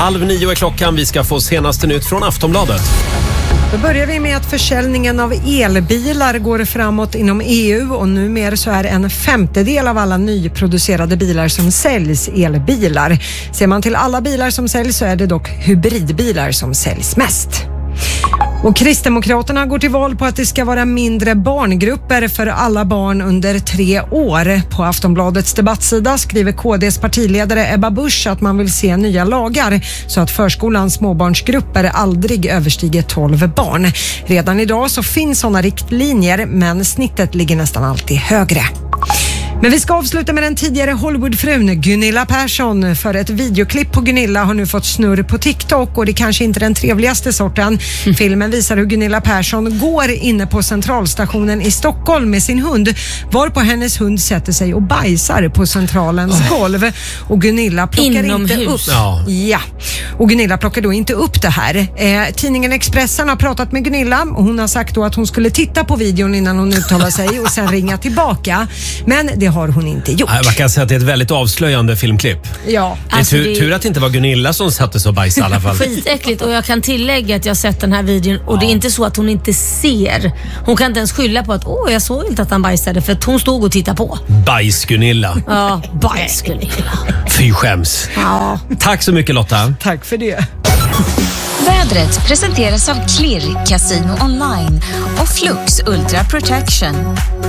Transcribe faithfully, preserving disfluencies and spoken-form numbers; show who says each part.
Speaker 1: Halv nio är klockan. Vi ska få senaste nytt från Aftonbladet.
Speaker 2: Då börjar vi med att försäljningen av elbilar går framåt inom E U och numera så är en femtedel av alla nyproducerade bilar som säljs elbilar. Ser man till alla bilar som säljs så är det dock hybridbilar som säljs mest. Och Kristdemokraterna går till val på att det ska vara mindre barngrupper för alla barn under tre år. På Aftonbladets debattsida skriver K D:s partiledare Ebba Busch att man vill se nya lagar så att förskolans småbarnsgrupper aldrig överstiger tolv barn. Redan idag så finns sådana riktlinjer, men snittet ligger nästan alltid högre. Men vi ska avsluta med den tidigare Hollywoodfrun Gunilla Persson. För ett videoklipp på Gunilla har nu fått snurr på TikTok och det kanske inte är den trevligaste sorten. Mm. Filmen visar hur Gunilla Persson går inne på centralstationen i Stockholm med sin hund, varpå hennes hund sätter sig och bajsar på centralens oh. golv. Och Gunilla plockar
Speaker 3: Inomhus.
Speaker 2: inte upp.
Speaker 1: Ja.
Speaker 2: ja. Och Gunilla plockar då inte upp det här. Eh, tidningen Expressen har pratat med Gunilla och hon har sagt då att hon skulle titta på videon innan hon uttalar sig och sen ringa tillbaka. Men det har hon inte gjort.
Speaker 1: Man kan säga att det är ett väldigt avslöjande filmklipp.
Speaker 2: Ja.
Speaker 1: Det är
Speaker 3: Alltså,
Speaker 1: tur,
Speaker 3: det-
Speaker 1: tur att det inte var Gunilla som satte så bajs i alla fall.
Speaker 3: Skitäckligt, och jag kan tillägga att jag har sett den här videon och det är inte så att hon inte ser. Hon kan inte ens skylla på att åh, jag såg inte att han bajsade, för att hon stod och tittade på.
Speaker 1: Bajs-Gunilla.
Speaker 3: Ja, bajs Gunilla.
Speaker 1: Fy skäms.
Speaker 2: Ja.
Speaker 1: Tack så mycket Lotta.
Speaker 2: Tack för det.
Speaker 4: Vädret presenteras av Klirr Casino Online och Flux Ultra Protection.